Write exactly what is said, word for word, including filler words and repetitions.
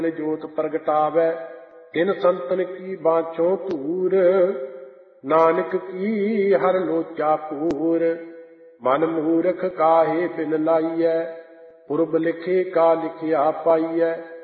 जोत प्रगटावै तिन संतन की बाँचो धूर। नानक की हर लोचा पूर मन मूरख काहे बिन लाइयै। पुरब लिखे का लिखिया पाइयै